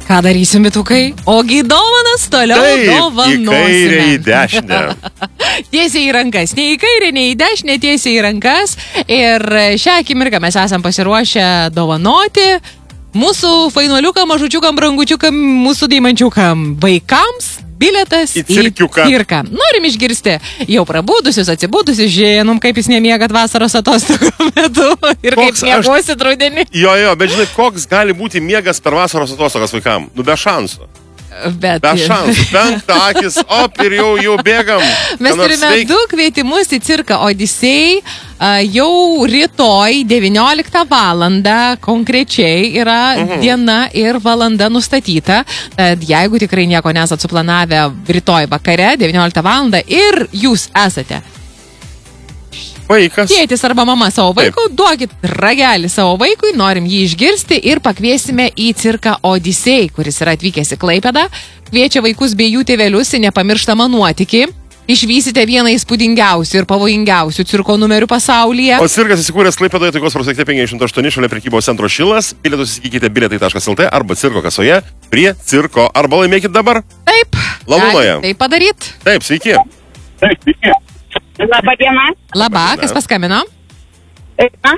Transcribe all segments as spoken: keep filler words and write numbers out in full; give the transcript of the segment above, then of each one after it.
Ką darysim, bitukai? Ogi dovanas toliau Taip, dovanosime. į kairę, į dešinę. Tiesiai į rankas. Ne į kairę, ne į dešinę, tiesiai į rankas. Ir šią akimirką mes esam pasiruošę dovanoti mūsų fainuoliukam, mažučiukam, brangučiukam, mūsų deimančiukam vaikams. Bilietas į cirkiuką. Į cirką. Norim išgirsti jau prabudusius, atsibudusius, žinom, kaip jūs nemiegat vasaros atostogų metu ir Koks kaip miegosit rudenį. Jo, jo, bet žinai, koks gali būti miegas per vasaros atostogas vaikam? Nu, be šansų. Bet... Be šansų. Penktą akis, op, ir jau, jau bėgam. Mes turime veik... du kvietimus į cirką Odisėjai. Jau rytoj devynioliktą valandą konkrečiai yra mhm. diena ir valanda nustatyta. Tad jeigu tikrai nieko nesat suplanavę rytoj vakare devynioliktą valandą ir jūs esate vaikas, tėtis arba mama savo vaikų, duokit ragelį savo vaikui, norim jį išgirsti ir pakviesime į cirką Odisėjai, kuris yra atvykęs į Klaipėdą. Kviečia vaikus bei jų tėvelius į nepamirštamą nuotykį. Išvysite vieną įspūdingiausių ir pavojingiausių cirko numerių pasaulyje. O cirkas įsikūręs Klaipėdoje, Taikos prospekte penkiasdešimt aštuoni, šalia prekybos centro Šilas. Bilietus įsigykite bilietai taškas lt arba cirko kasoje prie cirko. Arba laimėkit dabar. Taip. Lalūnoje. Taip padaryt. Taip, sveiki. Taip, sveiki. Labą dieną. Labą, kas paskambino? Eina.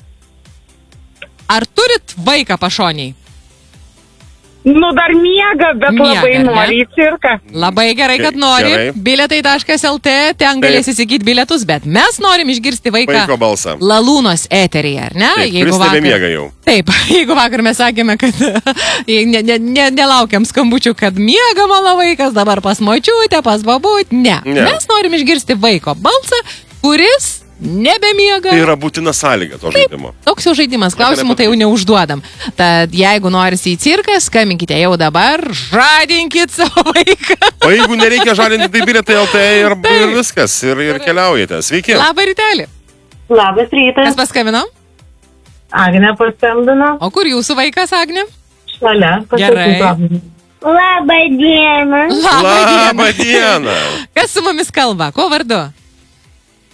Ar turit vaiką pašoniai? Nu, dar miega, bet Miega, labai ne? nori į cirką. Labai gerai, kad nori. Gerai. Bilietai taškas lt, ten galės įsigyti bilietus, bet mes norim išgirsti vaiką Vaiko balsą. Lalūnos eteryje, ar ne? Taip, kuris vakar... nebemiega jau. Taip, jeigu vakar mes sakėme, kad ne, ne, ne, nelaukiam skambučių, kad miega mano vaikas, dabar pas močiutę, pas babut, ne. Ne. Mes norim išgirsti vaiko balsą, kuris nebemiega. Tai yra būtina sąlyga to žaidimo. Toks jau žaidimas, klausimų tai jau neužduodam. Tad jeigu norisi į cirką, skambinkite jau dabar, žadinkit savo vaiką. O jeigu nereikia žadinti, tai bilietai lt ir, ir viskas, ir, ir keliaujate. Sveiki. Labą rytelį. Labas rytas. Kas paskambino? Agnė paskambino. O kur jūsų vaikas, Agnė? Šalia. Gerai. Labą dieną. Labą Labą dieną. Kas su mumis kalba? Kuo vardu?